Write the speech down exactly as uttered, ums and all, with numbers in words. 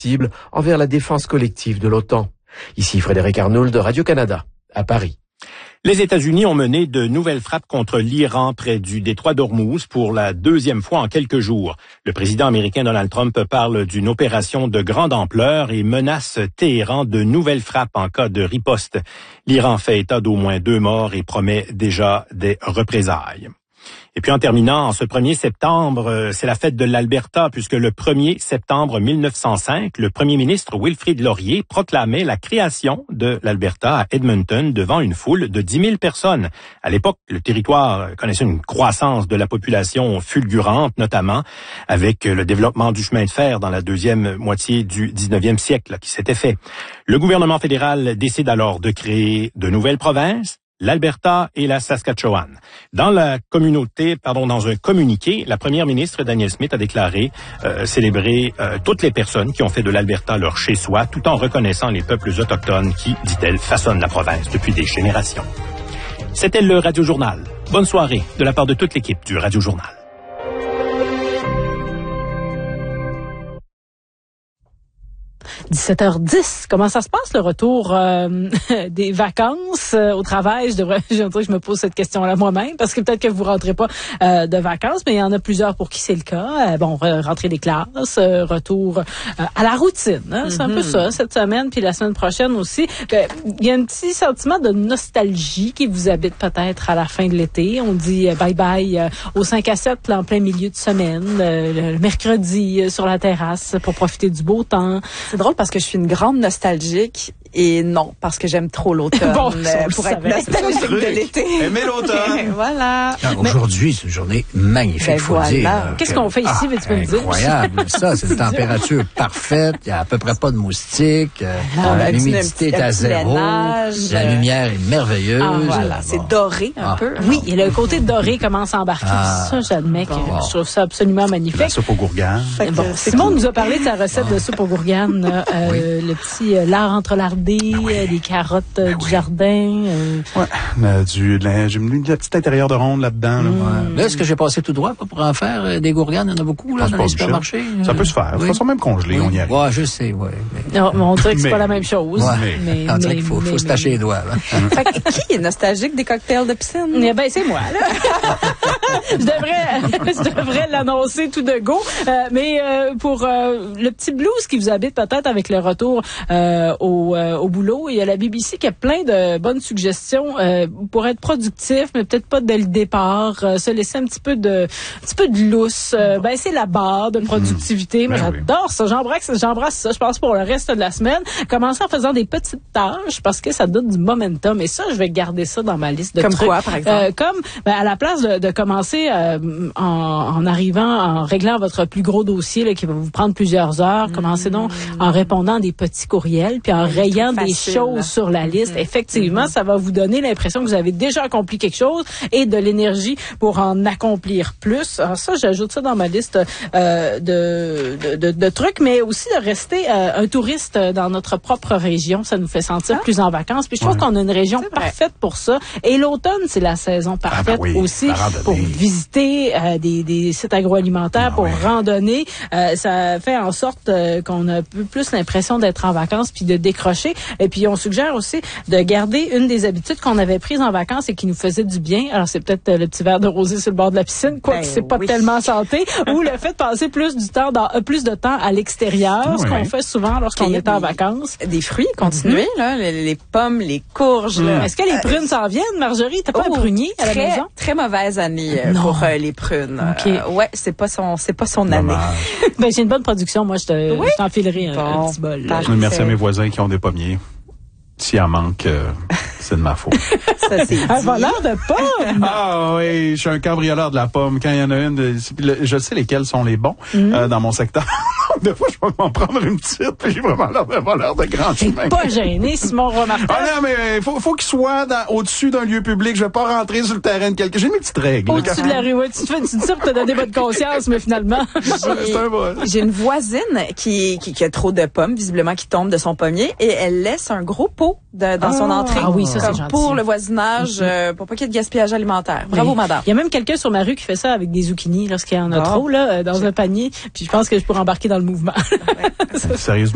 envers la défense collective de l'OTAN. Ici Frédéric Arnould de Radio-Canada, à Paris. Les États-Unis ont mené de nouvelles frappes contre l'Iran près du détroit d'Ormuz pour la deuxième fois en quelques jours. Le président américain Donald Trump parle d'une opération de grande ampleur et menace Téhéran de nouvelles frappes en cas de riposte. L'Iran fait état d'au moins deux morts et promet déjà des représailles. Et puis en terminant, en ce premier septembre, c'est la fête de l'Alberta, puisque le premier septembre mille neuf cent cinq, le premier ministre Wilfrid Laurier proclamait la création de l'Alberta à Edmonton devant une foule de dix mille personnes. À l'époque, le territoire connaissait une croissance de la population fulgurante, notamment avec le développement du chemin de fer dans la deuxième moitié du dix-neuvième siècle qui s'était fait. Le gouvernement fédéral décide alors de créer de nouvelles provinces, l'Alberta et la Saskatchewan. Dans la communauté, pardon, dans un communiqué, la première ministre Danielle Smith a déclaré euh, célébrer euh, toutes les personnes qui ont fait de l'Alberta leur chez-soi, tout en reconnaissant les peuples autochtones qui, dit-elle, façonnent la province depuis des générations. C'était le Radio Journal. Bonne soirée de la part de toute l'équipe du Radio Journal. dix-sept heures dix. Comment ça se passe, le retour euh, des vacances euh, au travail? Je devrais, je dirais que je me pose cette question-là moi-même, parce que peut-être que vous rentrez pas euh, de vacances, mais il y en a plusieurs pour qui c'est le cas. Euh, bon, rentrée des classes, euh, retour euh, à la routine. Hein? C'est mm-hmm. un peu ça, cette semaine, puis la semaine prochaine aussi. Euh, il y a un petit sentiment de nostalgie qui vous habite peut-être à la fin de l'été. On dit euh, bye-bye euh, au cinq à sept, là, en plein milieu de semaine, euh, le mercredi, euh, sur la terrasse, pour profiter du beau temps. C'est drôle parce que je suis une grande nostalgique et non, parce que j'aime trop l'automne bon, euh, pour être nostalgique de l'été. Aimez l'automne. Voilà. Ah, aujourd'hui, c'est une journée magnifique, ben faut voilà. dire. Qu'est-ce qu'on fait ici, ah, veux-tu me dire? Incroyable, ça, c'est une température parfaite, il n'y a à peu près pas de moustiques, ah, euh, l'humidité est à zéro, âge, la lumière est merveilleuse. Ah, voilà, bon. c'est doré un ah, peu. Oui, et le côté doré commence à embarquer. Ah, ça, j'admets que bon. je trouve ça absolument magnifique. La soupe aux gourganes. Bon, Simon cool. nous a parlé de sa recette ah. de soupe aux gourganes, euh, oui. le petit euh, lard entrelardé, ah oui. les carottes euh, ben du oui. jardin. Euh... Ouais, euh, du, de la, j'ai mis la petite intérieur de ronde là-dedans. Là, mmh. ouais. là est-ce que j'ai passé tout droit pour en faire euh, des gourganes? Il y en a beaucoup là, dans les supermarchés. Ça peut se faire. Il faut ça même congeler, oui. on y arrive. Ouais, je sais, ouais. Mais... Non, mais on dirait que c'est mais... pas la même chose. Ouais. Mais, mais, on dirait mais, qu'il faut, mais, faut mais, se tâcher mais... les doigts. Fait que qui est nostalgique des cocktails de piscine? Eh ben, c'est moi, là. je devrais, je devrais l'annoncer tout de go. Euh, mais euh, pour euh, le petit blues qui vous habite peut-être avec le retour euh, au, euh, au boulot, il y a la B B C qui a plein de bonnes suggestions euh, pour être productif, mais peut-être pas dès le départ. Euh, se laisser un petit peu de, un petit peu de lousse. Euh, ben c'est la barre de productivité. Mmh. Mais ben j'adore oui. ça. J'embrasse, j'embrasse ça. Je pense pour le reste de la semaine. Commencer en faisant des petites tâches parce que ça donne du momentum. Et ça, je vais garder ça dans ma liste de comme trucs. Comme quoi, par exemple? Euh, comme ben, à la place de, de commencer euh, en, en arrivant, en réglant votre plus gros dossier là, qui va vous prendre plusieurs heures, mmh. commencez donc en répondant des petits courriels puis en oui, rayant des facile, choses là. sur la liste. Mmh. Effectivement, mmh. ça va vous donner l'impression que vous avez déjà accompli quelque chose et de l'énergie pour en accomplir plus. Alors ça, j'ajoute ça dans ma liste euh, de, de, de, de trucs, mais aussi de rester euh, un touriste dans notre propre région. Ça nous fait sentir ah. plus en vacances. Puis je trouve ouais. qu'on a une région parfaite pour ça. Et l'automne, c'est la saison parfaite ah ben oui, aussi pour visiter euh, des, des sites agroalimentaires, ah pour ouais. randonner. Euh, ça fait en sorte euh, qu'on a un peu plus l'impression d'être en vacances puis de décrocher. Et puis on suggère aussi de garder une des habitudes qu'on avait prises en vacances et qui nous faisait du bien. Alors c'est peut-être euh, le petit verre de rosé sur le bord de la piscine, quoi ben que c'est pas oui. tellement santé, ou le fait de passer plus du temps dans euh, plus de temps à l'extérieur, oui. ce qu'on fait souvent lorsqu'on est en des, vacances. Des fruits, continuez mm-hmm. là, les, les pommes, les courges. Mm. Là. Est-ce que les prunes s'en viennent, Marjorie? T'as pas oh, un prunier à la très, maison? Très mauvaise année euh, pour euh, les prunes. Okay. Euh, ouais, c'est pas son, c'est pas son année. Ben j'ai une bonne production, moi je te, oui? je t'enfilerai un, bon, un petit bol. Merci à mes voisins qui ont des pommiers. S'il en manque, euh, c'est de ma faute. Ça, c'est un voleur de pommes! Ah oui, je suis un cambrioleur de la pomme. Quand il y en a une, de, je sais lesquels sont les bons mm-hmm. euh, dans mon secteur. Des fois, je vais m'en prendre une petite, puis j'ai vraiment l'air d'un voleur de grand chemin. Pas gêné, Simon Remarquable. Ah non, mais il faut, faut qu'il soit dans, au-dessus d'un lieu public. Je vais pas rentrer sur le terrain de quelqu'un. J'ai mes petites règles. Au-dessus de la rue, ouais, tu te fais, tu dis ça pour te donner bonne conscience, mais finalement... J'ai, j'ai une voisine qui, qui, qui a trop de pommes, visiblement, qui tombe de son pommier, et elle laisse un gros pot de, dans ah, son entrée. Ah oui, ça, c'est gentil. Pour le voisinage, mm-hmm. euh, pour pas qu'il y ait de gaspillage alimentaire. Bravo, oui. madame. Il y a même quelqu'un sur ma rue qui fait ça avec des zucchini lorsqu'il y en a oh. trop, là, dans je... un panier. Puis je pense que je pourrais embarquer dans le mouvement. Sérieusement.